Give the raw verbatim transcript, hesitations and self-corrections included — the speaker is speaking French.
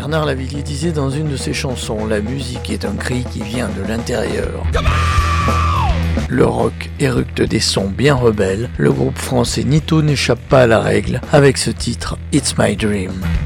Bernard Lavilliers disait dans une de ses chansons, la musique est un cri qui vient de l'intérieur. Le rock éructe des sons bien rebelles, le groupe français Nito n'échappe pas à la règle avec ce titre It's My Dream.